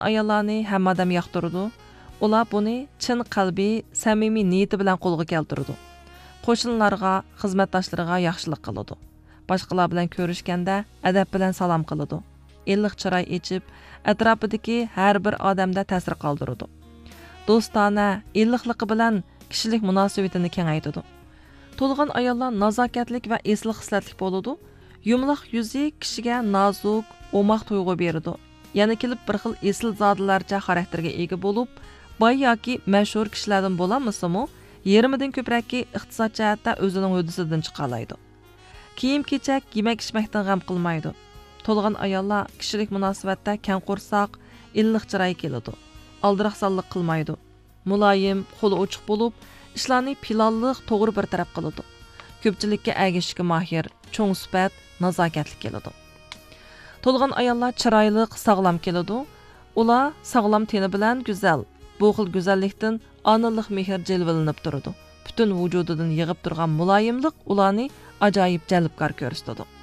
ayollarni hamma odam yoqtiradi. Ular buni chin qalbi, samimiy niyati bilan qo'lga keltiradi. Qo'shnilarga, xizmatdoshlariga yaxshilik qiladi. Boshqalar bilan ko'rishganda adab bilan salom qiladi. Illiq chiroy echib, atrofidagi har bir odamda ta'sir qoldiradi. Do'stona, illiqligi bilan kishilik munosabatini kengaytiradi. To'lg'an ayollar nazokatlik va esli xislatlik bo'ladi. Yumloq yuzi kishiga nozik, o'moq tuyg'u beradi. Yana kelib bir xil esl zodilarcha xarakterga ega bo'lib, boy yoki mashhur kishilardan bo'lamisimu, yarimidan ko'proqki iqtisod jihatda o'zining hudisidan chiqa oladi. Kiyim-kechak, yemak-ichmakdan g'am qilmaydi. To'lg'an ayollar kishilik munosabatda kang qo'rsoq, illiq chiroy keladi. Aldiraqsonlik qilmaydi. Muloyim, qo'li ochiq bo'lib, ishlarni planliq, to'g'ri bir taraf qiladi. Ko'pchilikka agishishga mahir, cho'ng sifat, nazokatli keladi. To'lg'an ayollar chiroyli, sog'lom keladi. Ular sog'lom teni bilan go'zal. Bu xil go'zallikdan onalik mehr jilvalanib turadi. Butun vujudidan yig'ib turgan muloyimlik ularni ajoyib jalbkor ko'rsatadi.